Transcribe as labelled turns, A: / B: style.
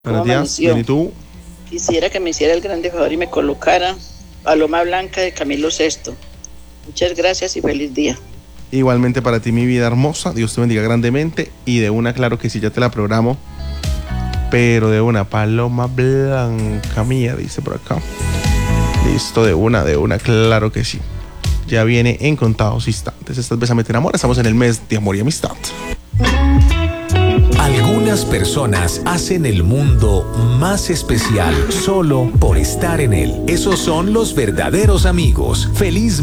A: ¿Cómo
B: Buenos días, bien,
A: amaneció?
B: ¿y tú?
A: Quisiera que me hiciera el grande favor y me colocara Paloma Blanca de Camilo Sesto. Muchas gracias y feliz día.
B: Igualmente para ti, mi vida hermosa, Dios te bendiga grandemente y de una, claro que sí, ya te la programo, pero de una, Paloma Blanca mía, dice por acá. Listo, de una, claro que sí. Ya viene en contados instantes. Esta es Bésame Te Enamora, estamos en el mes de amor y amistad.
C: Algunas personas hacen el mundo más especial solo por estar en él. Esos son los verdaderos amigos. Feliz